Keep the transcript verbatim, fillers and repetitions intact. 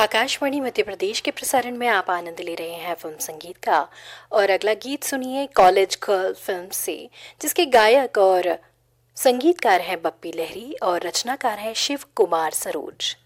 आकाशवाणी मध्य प्रदेश के प्रसारण में आप आनंद ले रहे हैं फिल्म संगीत का। और अगला गीत सुनिए कॉलेज गर्ल फिल्म से, जिसके गायक और संगीतकार हैं बप्पी लहरी और रचनाकार हैं शिव कुमार सरोज।